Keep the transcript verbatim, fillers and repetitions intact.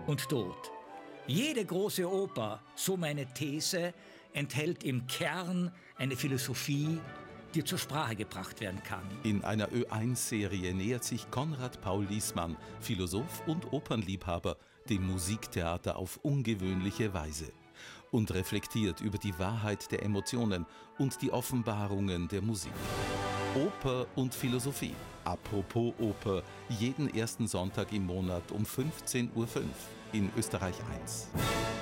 und Tod. Jede große Oper, so meine These, enthält im Kern eine Philosophie, die zur Sprache gebracht werden kann. In einer Ö eins Serie nähert sich Konrad Paul Liessmann, Philosoph und Opernliebhaber, dem Musiktheater auf ungewöhnliche Weise und reflektiert über die Wahrheit der Emotionen und die Offenbarungen der Musik. Oper und Philosophie. Apropos Oper, jeden ersten Sonntag im Monat um fünfzehn Uhr fünf in Österreich eins.